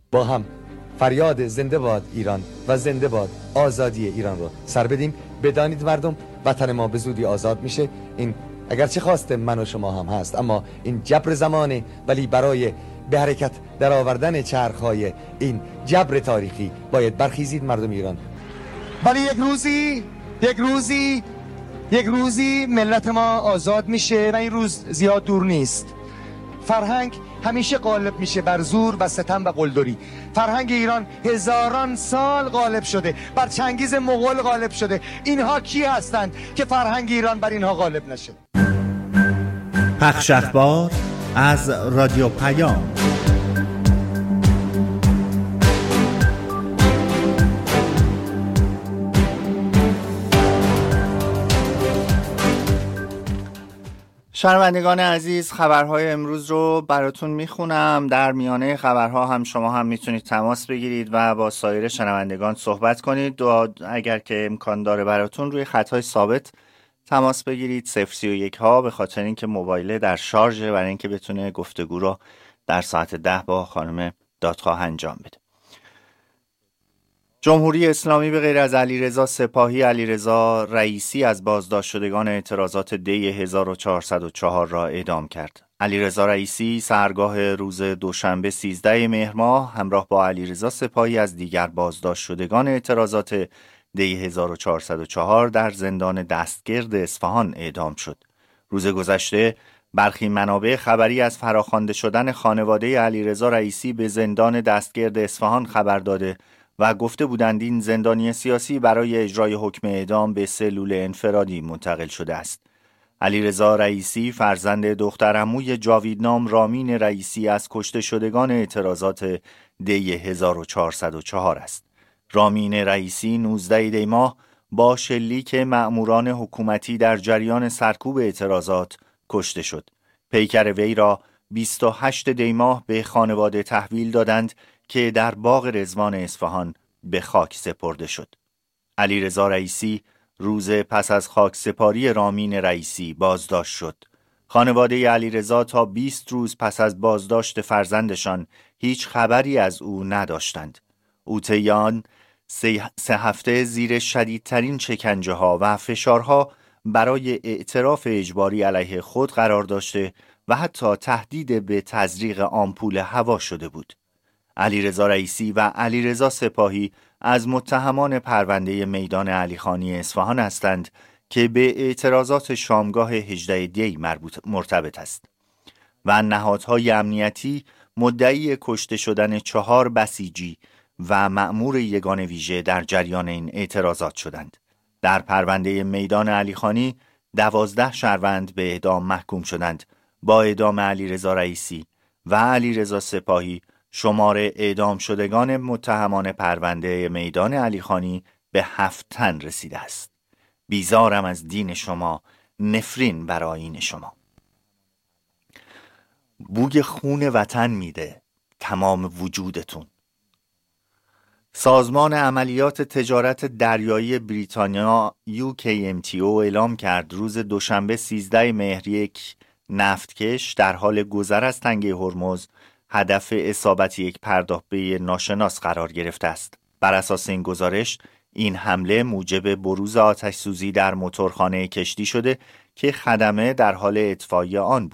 با هم فریاد زنده باد ایران و زنده باد آزادی ایران رو سر بدیم. بدانید مردم، وطن ما به زودی آزاد میشه. این اگرچه خواست من و شما هم هست، اما این جبر زمانه، ولی برای به حرکت در آوردن چرخهای این جبر تاریخی باید برخیزید مردم ایران. ولی یک روزی ملت ما آزاد میشه و این روز زیاد دور نیست. فرهنگ همیشه غالب میشه بر زور و ستم و قلدری. فرهنگ ایران هزاران سال غالب شده، بر چنگیز مغول غالب شده. اینها کی هستند که فرهنگ ایران بر اینها غالب نشه؟ پخش اخبار از رادیو پیام. شنوندگان عزیز، خبرهای امروز رو براتون میخونم. در میانه خبرها هم شما هم میتونید تماس بگیرید و با سایر شنوندگان صحبت کنید و اگر که امکان داره براتون روی خطهای ثابت تماس بگیرید 031 ها، به خاطر اینکه موبایل در شارژه، برای اینکه بتونه گفتگو رو در ساعت 10 با خانم دادخواه انجام بده. جمهوری اسلامی به غیر از علیرضا سپاهی، علیرضا رئیسی از بازداشت شدگان اعتراضات دی 1404 را اعدام کرد. علیرضا رئیسی سحرگاه روز دوشنبه 13 مهر ماه همراه با علیرضا سپاهی از دیگر بازداشت شدگان اعتراضات دی 1404 در زندان دستگرد اصفهان اعدام شد. روز گذشته برخی منابع خبری از فراخوانده شدن خانواده علیرضا رئیسی به زندان دستگرد اصفهان خبر داده و گفته بودند این زندانی سیاسی برای اجرای حکم اعدام به سلول انفرادی منتقل شده است. علیرضا رئیسی فرزند دخترعموی جاویدنام رامین رئیسی از کشته شدگان اعتراضات دی 1404 است. رامین رئیسی 19 دی ماه با شلیک مأموران حکومتی در جریان سرکوب اعتراضات کشته شد. پیکر وی را 28 دی ماه به خانواده تحویل دادند که در باغ رضوان اصفهان به خاک سپرده شد. علیرضا رئیسی روز پس از خاک سپاری رامین رئیسی بازداشت شد. خانواده علیرضا تا 20 روز پس از بازداشت فرزندشان هیچ خبری از او نداشتند. او طی آن 3 هفته زیر شدیدترین شکنجه ها و فشارها برای اعتراف اجباری علیه خود قرار داشته و حتی تهدید به تزریق آمپول هوا شده بود. علیرضا رئیسی و علیرضا سپاهی از متهمان پرونده میدان علیخانی اصفهان هستند که به اعتراضات شامگاه 18 دی مرتبط است و نهادهای امنیتی مدعی کشته شدن 4 بسیجی و مأمور یگان ویژه در جریان این اعتراضات شدند. در پرونده میدان علیخانی 12 شهروند به اعدام محکوم شدند. با اعدام علیرضا رئیسی و علیرضا سپاهی شمار اعدام شدگان متهمان پرونده میدان علیخانی به 7 تن رسیده است. بیزارم از دین شما، نفرین بر آیین شما. بوی خون وطن میده تمام وجودتون. سازمان عملیات تجارت دریایی بریتانیا UKMTO اعلام کرد روز دوشنبه 13 مهر یک نفتکش در حال گذر از تنگه هرمز هدف اصابت یک پرداخته ناشناس قرار گرفته است. بر اساس این گزارش این حمله موجب بروز آتش سوزی در موتورخانه کشتی شده که خدمه در حال اطفای آن بود.